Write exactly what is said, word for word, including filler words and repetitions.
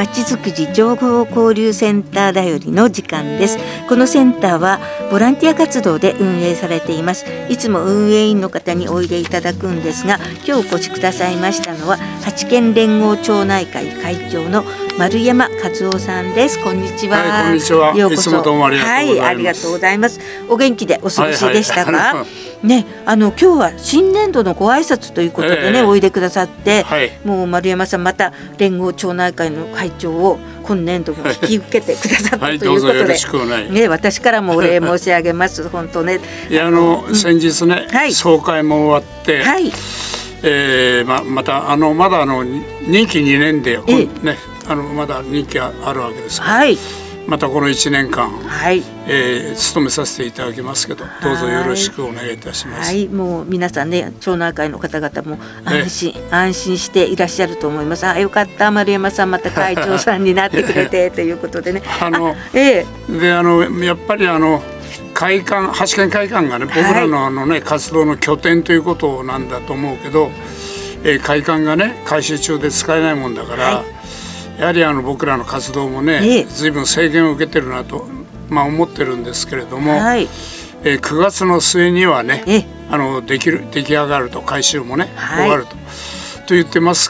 まちづくり情報交流センターだよりの時間です。このセンターはボランティア活動で運営されています。いつも運営員の方においでいただくんですが、今日お越しくださいましたのは八県連合町内会会長の丸山和夫さんです。こんにちは。 はい、こんにちは。 ようこそ。 いつもどうもありがとうございます。 はい、ありがとうございます。お元気でお過ごしでしたか？ はいはい、 ね、あの今日は新年度のご挨拶ということでね、えー、おいでくださって、はい、もう丸山さんまた連合町内会の会長を今年度も引き受けてくださった、はい、ということで、はい、どうぞよろしくお願い、ね、私からもお礼申し上げます本当ね。 いやあの、うん、先日ね、はい、総会も終わって、はい、えー、ま, またあのまだあの任期にねんで、えーね、あのまだ任期あるわけですから、はい、またこのいちねんかん、はい、えー、務めさせていただきますけど、どうぞよろしくお願いいたします。 はい、もう皆さんね、町内会の方々も安心、えー、安心していらっしゃると思います。あ、よかった、丸山さんまた会長さんになってくれてということでね。 あの、えー、であのやっぱりあの会館、八県会館がね、僕らのあのね、はい、活動の拠点ということなんだと思うけど、えー、会館がね改修中で使えないもんだから、はい、やはりあの僕らの活動もね、えー、随分制限を受けてるなと、まあ、思ってるんですけれども、はい、えー、くがつの末にはね、えー、あのできる出来上がると、改修もね、はい、終わるとと言ってます